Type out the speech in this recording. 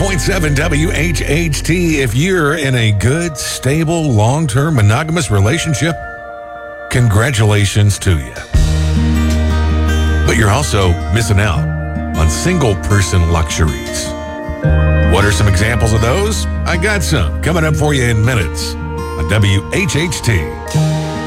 100.7 WHHT. If you're in a good, stable, long-term monogamous relationship, congratulations to you. But you're also missing out on single-person luxuries. What are some examples of those? I got some coming up for you in minutes on WHHT.